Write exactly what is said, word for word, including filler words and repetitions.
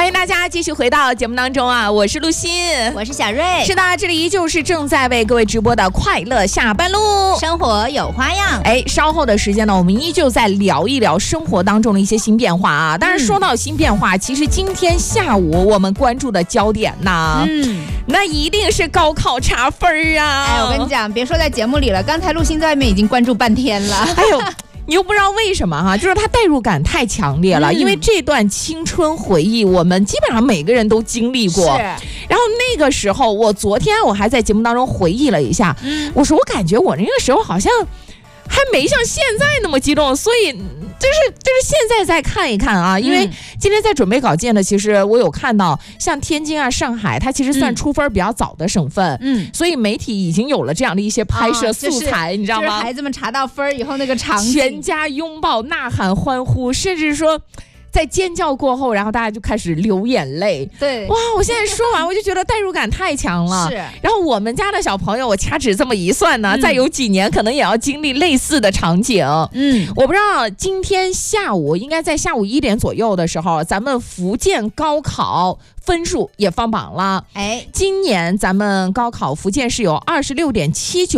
欢迎大家继续回到节目当中啊，我是陆欣， 我是小瑞。 是的，这里依旧是正在为各位直播的快乐下班路， 生活有花样。 哎，稍后的时间呢，我们依旧在聊一聊生活当中的一些新变化啊。当然说到新变化，嗯、其实今天下午我们关注的焦点呢，嗯，那一定是高考查分啊。 哎，我跟你讲，别说在节目里了，刚才陆欣在外面已经关注半天了。 哎呦。你又不知道为什么哈，就是它代入感太强烈了、嗯，因为这段青春回忆，我们基本上每个人都经历过。是。然后那个时候，我昨天我还在节目当中回忆了一下，嗯、我说我感觉我那个时候好像还没像现在那么激动，所以就是就是现在再看一看啊，因为今天在准备稿件的，其实我有看到像天津啊、上海，它其实算出分比较早的省份，嗯，所以媒体已经有了这样的一些拍摄素材，哦就是、你知道吗？ 就是孩子们查到分以后那个场景， 全家拥抱、呐喊、欢呼，甚至说。在尖叫过后，然后大家就开始流眼泪。 对， 哇！我现在说完，我就觉得代入感太强了。是。然后我们家的小朋友，我掐指这么一算呢，嗯、再有几年可能也要经历类似的场景。嗯，我不知道今天下午应该在下午一点左右的时候，咱们福建高考分数也放榜了。哎，今年咱们高考福建是有二十六点七九。